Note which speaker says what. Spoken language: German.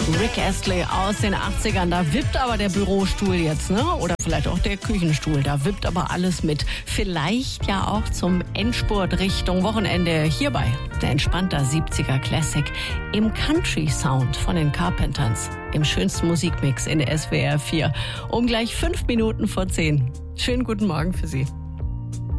Speaker 1: Rick Astley aus den 80ern, da wippt aber der Bürostuhl jetzt, ne? Oder vielleicht auch der Küchenstuhl, da wippt aber alles mit. Vielleicht ja auch zum Endspurt Richtung Wochenende hierbei. Der entspannter 70er Classic im Country Sound von den Carpenters. Im schönsten Musikmix in der SWR 4. Um gleich 5 Minuten vor 10. Schönen guten Morgen für Sie.